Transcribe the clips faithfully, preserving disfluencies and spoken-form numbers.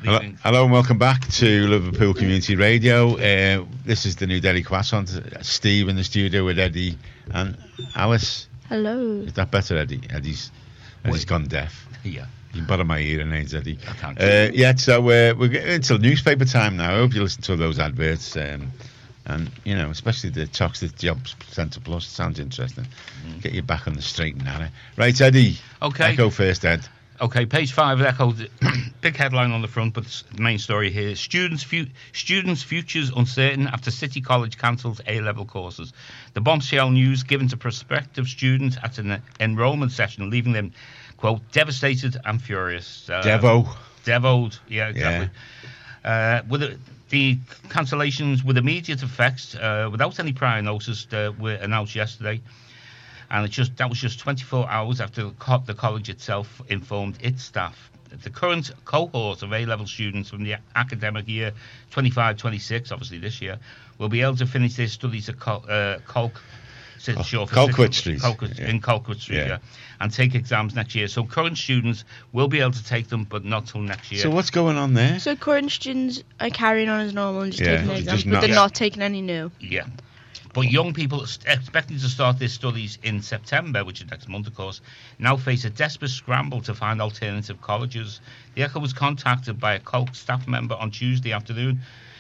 Hello, hello and welcome back to Liverpool Community Radio. Uh, this is the New Delhi Croissant. Steve in the studio with Eddie and Alice. Hello. Is that better, Eddie? Eddie's, Eddie's gone deaf. Yeah. You can bother my hearing aids, Eddie. I can't. Uh, yeah, so uh, we're getting into newspaper time now. I hope you listen to those adverts. Um, and, you know, especially the Toxic Jobs Centre Plus. Sounds interesting. Mm. Get you back on the straight and narrow. Right, Eddie. Okay. Echo first, Ed. Okay, page five of Echo, big headline on the front, but the main story here: students' fu- students' futures uncertain after City College cancels A-level courses. The bombshell news given to prospective students at an enrolment session, leaving them, quote, devastated and furious. Uh, Devo. Devoed, yeah, exactly. Yeah. Uh, with the, the cancellations with immediate effect, uh, without any prior notice, uh, were announced yesterday. And it just that was just twenty-four hours after the, co- the college itself informed its staff. The current cohort of A-level students from the academic year twenty-five twenty-six, obviously this year, will be able to finish their studies at Col- uh, Colc, oh, short for Colquitt Street, Colquitt, yeah. in Colquitt Street, yeah. yeah, and take exams next year. So current students will be able to take them, but not till next year. So what's going on there? So current students are carrying on as normal and just Yeah, taking their just exams, not- but they're yeah. not taking any new. Yeah. But young people expecting to start their studies in September, which is next month, of course, now face a desperate scramble to find alternative colleges. The Echo was contacted by a Colc staff member on Tuesday afternoon.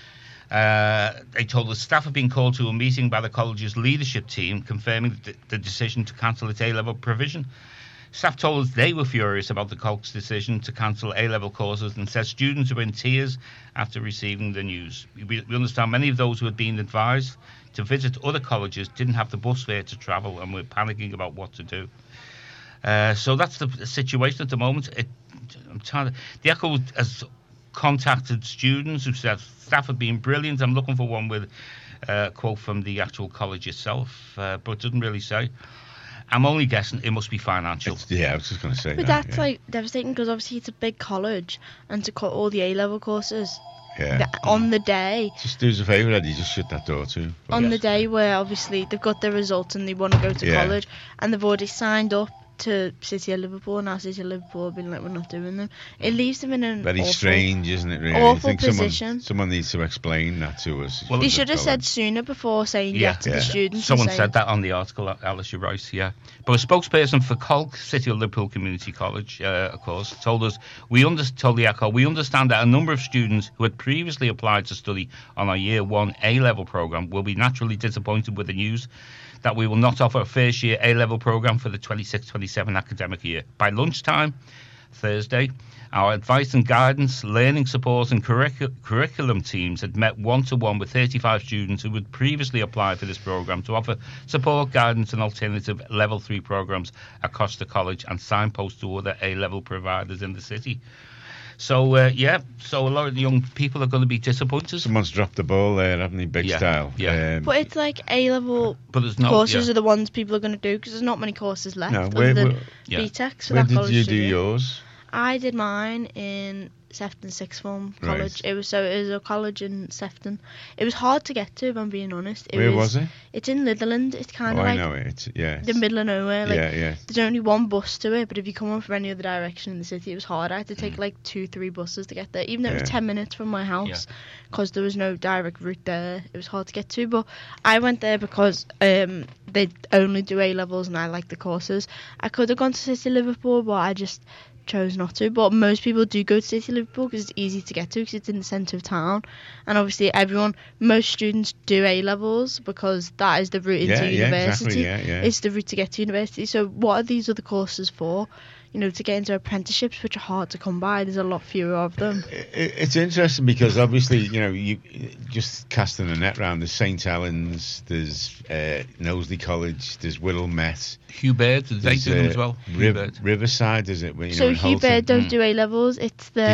Uh, they told us staff had been called to a meeting by the college's leadership team confirming the, the decision to cancel its A-level provision. Staff told us they were furious about the Colc's decision to cancel A-level courses and said students were in tears after receiving the news. We, we understand many of those who had been advised to visit other colleges didn't have the bus fare to travel and were panicking about what to do. Uh, so that's the situation at the moment. It, I'm trying to, the Echo has contacted students who said staff have been brilliant. I'm looking for one with uh, a quote from the actual college itself, uh, but it doesn't really say. I'm only guessing it must be financial. It's, yeah, I was just going to say But that. that's yeah. like devastating because obviously it's a big college and to cut all the A-level courses Yeah. th- on the day. Just do us a favour, Eddie. Just shut that door too. On Yes. the day where obviously they've got their results and they want to go to Yeah. college and they've already signed up to City of Liverpool, and now City of Liverpool have been like, we're not doing them. It leaves them in an Very awful, strange, isn't it? Really. awful I think position. Someone, someone needs to explain that to us. Well, They The should have said college. sooner before saying Yeah. yeah to Yeah. the students. Someone and said saying, that on the article, Alice, you're right, yeah. But a spokesperson for Colc, City of Liverpool Community College, uh, of course, told us, we under- told the Echo, we understand that a number of students who had previously applied to study on our Year one A-level programme will be naturally disappointed with the news that we will not offer a first year A-level programme for the twenty-six twenty-seven academic year. By lunchtime, Thursday, our advice and guidance, learning support and curricu- curriculum teams had met one-to-one with thirty-five students who had previously applied for this programme to offer support, guidance and alternative level three programmes across the college and signpost to other A-level providers in the city. So, uh, yeah, so a lot of the young people are going to be disappointed. Someone's dropped the ball there, haven't they? Big Yeah, style. yeah. Um, But it's like A-level But there's no courses yeah. are the ones people are going to do because there's not many courses left no, other where, than where, Yeah. B TECs for where that did college you to do yours? I did mine in Sefton Sixth Form College. Right. It was so it was a college in Sefton. It was hard to get to, if I'm being honest. It Where was, was it? It's in Litherland. It's kind Oh, of I like know it. It's, yeah. the middle of nowhere. Like yeah, yeah. there's only one bus to it, but if you come up from any other direction in the city, it was hard. I had to take Mm. like two, three buses to get there, even though it was Yeah. ten minutes from my house, because there was no direct route there. It was hard to get to, but I went there because um they only do A levels and I like the courses. I could have gone to City Liverpool, but I just chose not to. But most people do go to City Liverpool because it's easy to get to because it's in the centre of town, and obviously everyone, most students do A levels because that is the route into Yeah, yeah, university. exactly, yeah, yeah. It's the route to get to university. So what are these other courses for? You know, to get into apprenticeships, which are hard to come by. There's a lot fewer of them. It, it's interesting because obviously, you know, you just casting a net round. There's Saint Helens, there's uh, Knowsley College, there's Whittle Met, Hugh Baird, they there's do them uh, as well. Hugh Riv- Baird. Riverside, is it? You know, So in Hugh Holton. Baird don't Mm. do A levels. It's the